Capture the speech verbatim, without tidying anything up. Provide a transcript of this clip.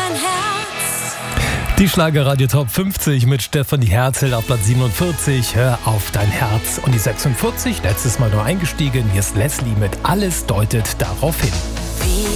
dein Herz. Die Schlagerradio Top fünfzig mit Stefanie Herzl auf Platz siebenundvierzig. Hör auf dein Herz. Und die sechsundvierzig, letztes Mal nur eingestiegen. Hier ist Leslie mit Alles deutet darauf hin.